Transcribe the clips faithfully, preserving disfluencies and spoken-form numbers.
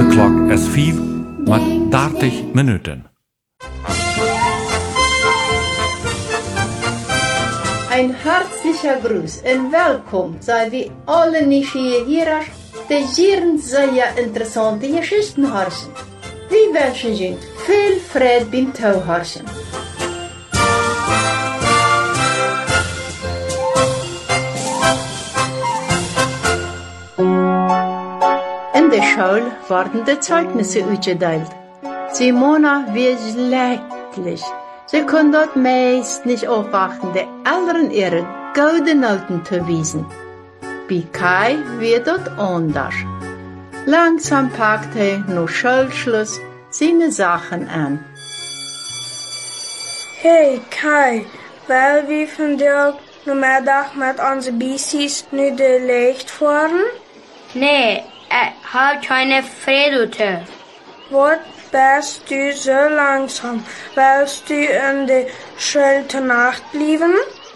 De klok is vier met dertig minuten. Ein herzlicher Gruß und willkommen sei wir alle Nieuwsgierigers, die hier sehr interessante Geschichten hören. Wir wünschen Ihnen viel Freude beim Zuhören. In der Schule wurden die Zeugnisse ausgeteilt. Simona wird schlechtlich. Sie können dort meist nicht aufwarten, die Eltern ihre gute Noten zu wiesen. Bei Kai wird dort anders. Langsam packt er nach Schulschluss seine Sachen an. Hey Kai, weil wir von dir Nachmittag mit unseren Bisis nicht gelegt fahren? Nee, ich hab keine Freude. Wat bist du so langsam? Willst du in der Schule zur Nacht bleiben?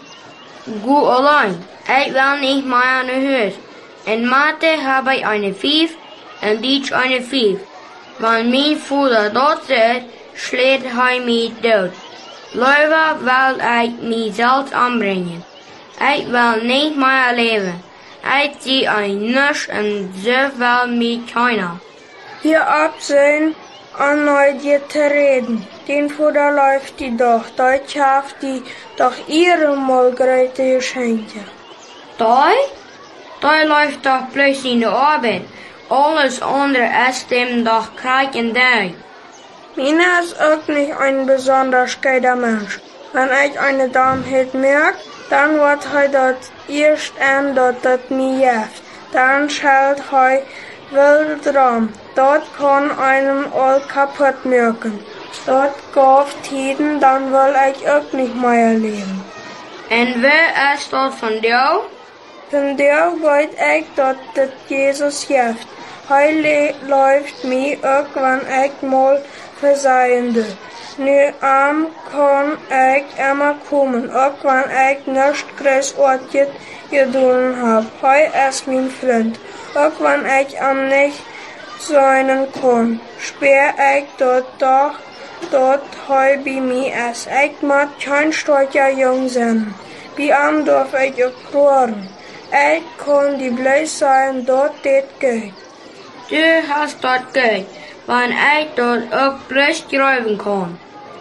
Gut allein. Ich will nicht mehr an der Haus. In Mathe habe ich eine fünf, in Deutsch eine fünf. Wenn mein Vater dort sitzt, schlägt er mich tot. Lieber will ich mich selbst anbringen. Ich will nicht mehr leben. Ich sehe ein Nisch und so will mich keiner. Wir absehen, an Neugier zu reden. Den Vater läuft die doch, dort schafft die doch ihre malgröte Geschenke. Da? Da läuft doch bloß in der Arbeit. Alles andere ist dem doch Krieg und Tag. Mina ist auch nicht ein besonders guter Mensch. Wenn ich eine Dummheit merke, dann wird er dort erst an, dort das mir hilft. Dann schellt er wild dran. Dort kann einem all kaputt merken. Dort gab Tiden, dann will ich auch nicht mehr leben. Und wer ist dort von dir? Von dir weiß ich, dass das Jesus hilft. Er läuft mir auch, wenn ich mal versehende. Nur arm kann ich immer kommen, auch wenn ich nichts Großartiges getan habe. Er ist mein Freund, auch wenn ich am nicht sein kann. Sper ich dort doch, dort heu bei mir ist. Ich mag kein starker Jung sein. Bei ihm darf ich auch hören. Ich kann die bloß sein, dort det geht. Du hast dort geht, wenn ich dort auch bloß schreiben kann.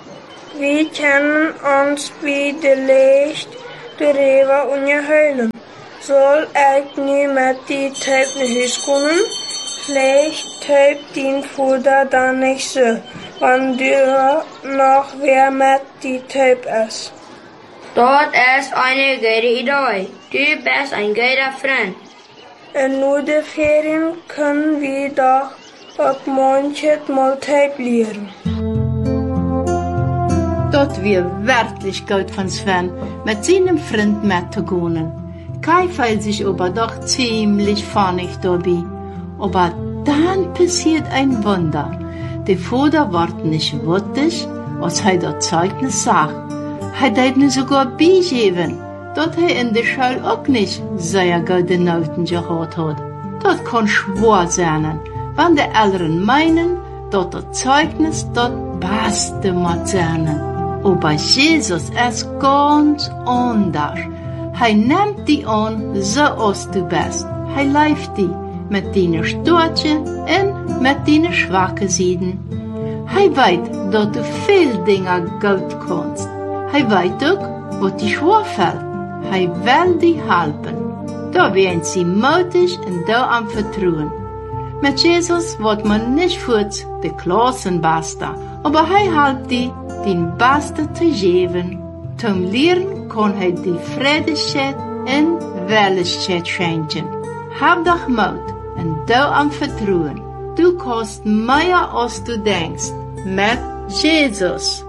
Wir kennen uns bei der Licht, der Rewe und der Höhlen. Soll ich nie mit die Typ nach Hause kommen? Vielleicht Typ den Vater dann nicht so, wenn du noch wer mit die Typ ist. Dort ist eine gute Idee. Du bist ein guter Freund. In nur den Ferien können wir doch auch manches mal Typ lernen. Dort wir wirklich gut von Sven mit seinem Freund mitzugehen. Kai fühlt sich aber doch ziemlich funnig dabei. Aber dann passiert ein Wunder. Der Vater wird nicht wütend, als er das Zeugnis sagt. Er hat ihn sogar beigeben, dass er in der Schule auch nicht sehr gute Noten gehabt hat. Das kann schwer sein, wenn die Eltern meinen, dass das Zeugnis das Beste muss sein. Aber Jesus ist ganz anders. Er nimmt dich an, so als du bist. Er liebt dich mit deinen Stärken und mit deinen schwachen Seiten. Er weiß, dass du viele Dinge gut kannst. Er weiß auch, was dir schwerfällt. Er will dich helfen. Da werden sie mutig und da am Vertrauen. Mit Jesus wird man nicht kurz die Klassenbeste, aber er hilft dir, den Beste zu geben. Zum Lehren kann er die Freudigkeit und Welligkeit schenken. Hab doch Mut und da am Vertrauen. Du kannst mehr als du denkst. Mit Jesus.